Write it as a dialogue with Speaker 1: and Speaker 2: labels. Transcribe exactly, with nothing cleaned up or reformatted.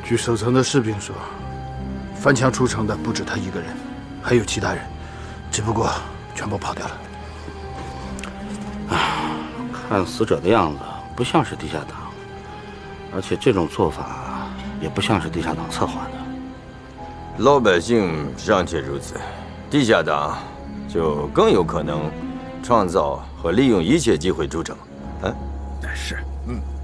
Speaker 1: 据守城的士兵说，翻墙出城的不止他一个人，还有其他人，只不过全部跑掉了。
Speaker 2: 啊，看死者的样子不像是地下党，而且这种做法也不像是地下党策划的。
Speaker 3: 老百姓尚且如此，地下党就更有可能创造和利用一切机会筑城。嗯，
Speaker 4: 是，嗯。